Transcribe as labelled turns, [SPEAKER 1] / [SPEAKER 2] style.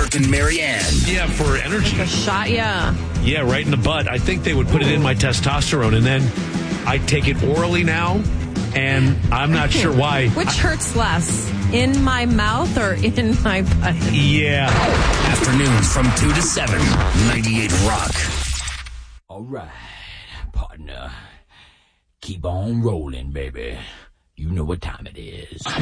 [SPEAKER 1] Mark and Marianne.
[SPEAKER 2] Yeah, for energy.
[SPEAKER 3] A shot, yeah.
[SPEAKER 2] Yeah, right in the butt. I think they would put it in my testosterone, and then I take it orally now, and I'm not sure why.
[SPEAKER 3] Which hurts less, in my mouth or in my butt?
[SPEAKER 2] Yeah.
[SPEAKER 1] Afternoons from 2 to 7, 98 Rock.
[SPEAKER 4] All right, partner. Keep on rolling, baby. You know what time it is.